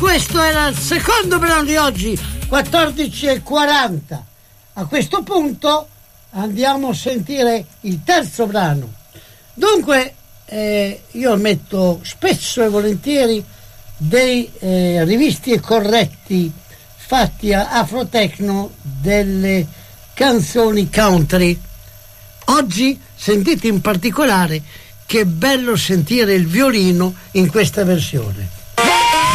questo era il secondo brano di oggi, 14:40. A questo punto andiamo a sentire il terzo brano. Dunque, io metto spesso e volentieri dei rivisti e corretti fatti a Afrotecno delle canzoni country. Oggi sentite in particolare che bello sentire il violino in questa versione.